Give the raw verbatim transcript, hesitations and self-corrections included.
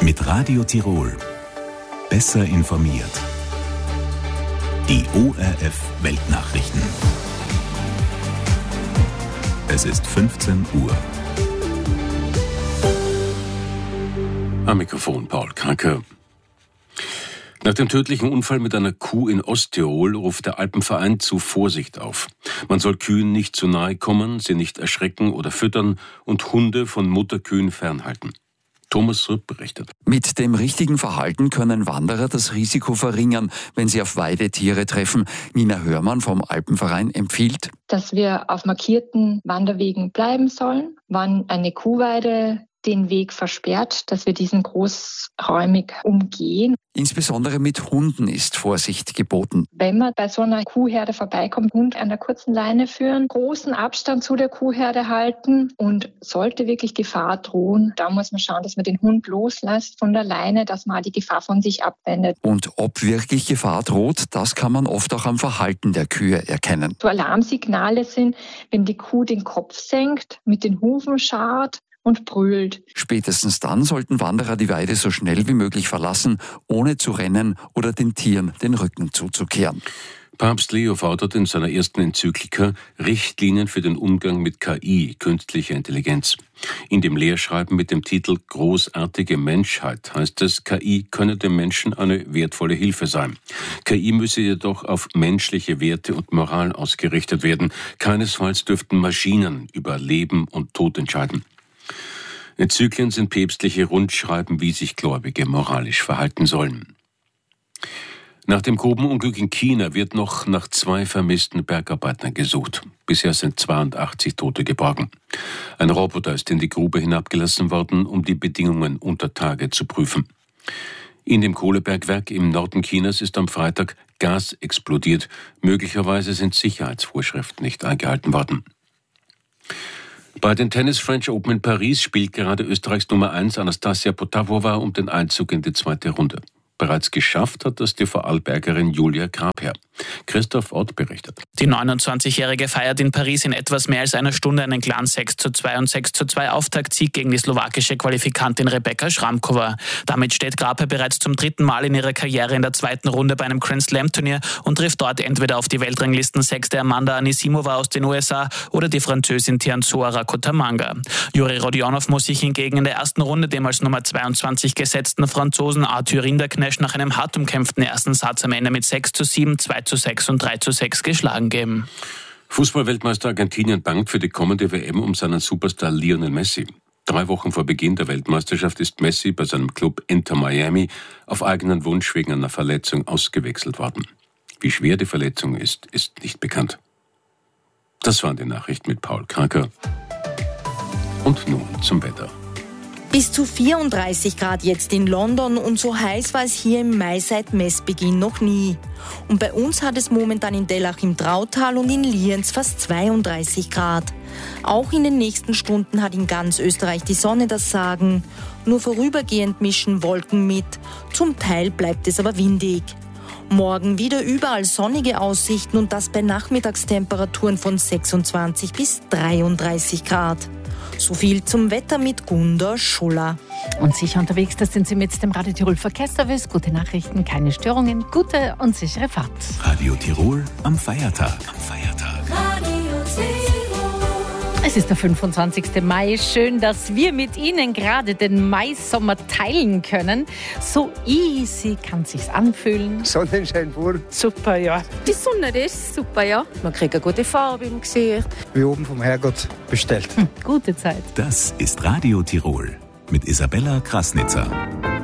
Mit Radio Tirol. Besser informiert. Die O R F Weltnachrichten. Es ist fünfzehn Uhr. Am Mikrofon Paul Kranke. Nach dem tödlichen Unfall mit einer Kuh in Osttirol ruft der Alpenverein zu Vorsicht auf. Man soll Kühen nicht zu nahe kommen, sie nicht erschrecken oder füttern und Hunde von Mutterkühen fernhalten. Thomas Rüpp berichtet. Mit dem richtigen Verhalten können Wanderer das Risiko verringern, wenn sie auf Weidetiere treffen. Nina Hörmann vom Alpenverein empfiehlt, dass wir auf markierten Wanderwegen bleiben sollen, wann eine Kuhweide den Weg versperrt, dass wir diesen großräumig umgehen. Insbesondere mit Hunden ist Vorsicht geboten. Wenn man bei so einer Kuhherde vorbeikommt, Hund an der kurzen Leine führen, großen Abstand zu der Kuhherde halten und sollte wirklich Gefahr drohen, da muss man schauen, dass man den Hund loslässt von der Leine, dass man die Gefahr von sich abwendet. Und ob wirklich Gefahr droht, das kann man oft auch am Verhalten der Kühe erkennen. So Alarmsignale sind, wenn die Kuh den Kopf senkt, mit den Hufen scharrt und brüllt. Spätestens dann sollten Wanderer die Weide so schnell wie möglich verlassen, ohne zu rennen oder den Tieren den Rücken zuzukehren. Papst Leo fordert in seiner ersten Enzyklika Richtlinien für den Umgang mit K I, künstlicher Intelligenz. In dem Lehrschreiben mit dem Titel Großartige Menschheit heißt es, K I könne dem Menschen eine wertvolle Hilfe sein. K I müsse jedoch auf menschliche Werte und Moral ausgerichtet werden. Keinesfalls dürften Maschinen über Leben und Tod entscheiden. Enzyklien sind päpstliche Rundschreiben, wie sich Gläubige moralisch verhalten sollen. Nach dem Grubenunglück in China wird noch nach zwei vermissten Bergarbeitern gesucht. Bisher sind zweiundachtzig Tote geborgen. Ein Roboter ist in die Grube hinabgelassen worden, um die Bedingungen unter Tage zu prüfen. In dem Kohlebergwerk im Norden Chinas ist am Freitag Gas explodiert. Möglicherweise sind Sicherheitsvorschriften nicht eingehalten worden. Bei den Tennis French Open in Paris spielt gerade Österreichs Nummer eins Anastasia Potapova um den Einzug in die zweite Runde. Bereits geschafft hat das die Vorarlbergerin Julia Grabherr. Christoph Ott berichtet. Die neunundzwanzigjährige feiert in Paris in etwas mehr als einer Stunde einen klaren sechs zu zwei und sechs zu zwei Auftaktsieg gegen die slowakische Qualifikantin Rebeka Šramková. Damit steht Grabherr bereits zum dritten Mal in ihrer Karriere in der zweiten Runde bei einem Grand Slam Turnier und trifft dort entweder auf die Weltranglisten-Sechste Amanda Anisimova aus den U S A oder die Französin Tianzhua Rakotomanga. Juri Rodionov muss sich hingegen in der ersten Runde dem als Nummer zweiundzwanzig gesetzten Franzosen Arthur Rinderknecht nach einem hart umkämpften ersten Satz am Ende mit sechs zu sieben, zwei zu sechs und drei zu sechs geschlagen geben. Fußballweltmeister Argentinien bangt für die kommende W M um seinen Superstar Lionel Messi. Drei Wochen vor Beginn der Weltmeisterschaft ist Messi bei seinem Club Inter Miami auf eigenen Wunsch wegen einer Verletzung ausgewechselt worden. Wie schwer die Verletzung ist, ist nicht bekannt. Das waren die Nachrichten mit Paul Kranke. Und nun zum Wetter. Bis zu vierunddreißig Grad jetzt in London und so heiß war es hier im Mai seit Messbeginn noch nie. Und bei uns hat es momentan in Dellach im Drautal und in Lienz fast zweiunddreißig Grad. Auch in den nächsten Stunden hat in ganz Österreich die Sonne das Sagen. Nur vorübergehend mischen Wolken mit. Zum Teil bleibt es aber windig. Morgen wieder überall sonnige Aussichten und das bei Nachmittagstemperaturen von sechsundzwanzig bis dreiunddreißig Grad. So viel zum Wetter mit Gunda Schuller. Und sicher unterwegs, das sind Sie mit dem Radio Tirol Verkehrsservice. Gute Nachrichten, keine Störungen, gute und sichere Fahrt. Radio Tirol am Feiertag. Am Feiertag. Radio Tirol. Es ist der fünfundzwanzigste Mai. Schön, dass wir mit Ihnen gerade den Maisommer teilen können. So easy kann es sich anfühlen. Sonnenschein pur. Super, ja. Die Sonne, die ist super, ja. Man kriegt eine gute Farbe im Gesicht. Wie oben vom Herrgott bestellt. Hm, gute Zeit. Das ist Radio Tirol mit Isabella Krasnitzer.